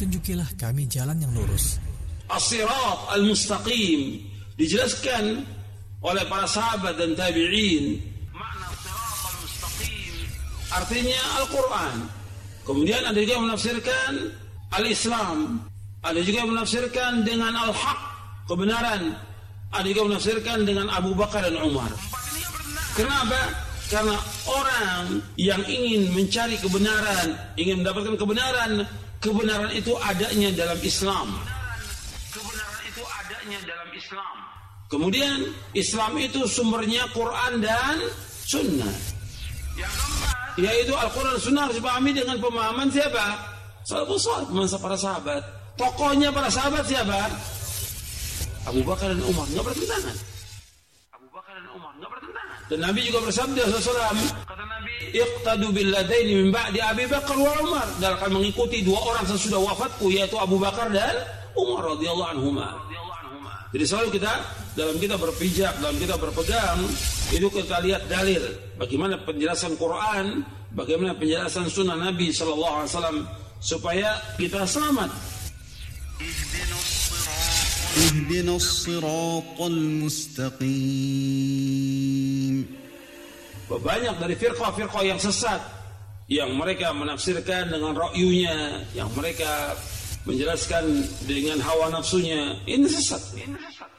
tunjukilah kami jalan yang lurus. As-sirat al-mustaqim dijelaskan oleh para sahabat dan tabi'in. Makna sirat al-mustaqim artinya Al-Quran. Kemudian ada juga yang menafsirkan al-Islam, ada juga yang menafsirkan dengan al-haq, kebenaran, ada juga yang menafsirkan dengan Abu Bakar dan Umar. Kenapa? Karena orang yang ingin mencari kebenaran, ingin mendapatkan kebenaran, kebenaran itu adanya dalam Islam. Kebenaran itu adanya dalam Islam. Kemudian Islam itu sumbernya Quran dan Sunnah. Yang keempat, yaitu Al-Quran dan Sunnah harus dipahami dengan pemahaman siapa? Salafus saleh, masa para sahabat. Tokohnya para sahabat siapa? Abu Bakar dan Umar, nggak bertentangan. Abu Bakar dan Umar nggak bertentangan. Dan Nabi juga bersabda SAW, kata Nabi, iqtadu billadaini min ba'di Abi Bakar wa Umar. Dan akan mengikuti dua orang sesudah wafatku, yaitu Abu Bakar dan Umar radhiyallahu anhuma. Jadi selalu dalam kita berpijak, dalam kita berpegang, itu kita lihat dalil bagaimana penjelasan Quran, bagaimana penjelasan Sunnah Nabi sallallahu alaihi wasallam supaya kita selamat. Ihdinas siratal mustaqim. Banyak dari firqah-firqah yang sesat, yang mereka menafsirkan dengan ra'yunya, yang mereka menjelaskan dengan hawa nafsunya. Ini sesat.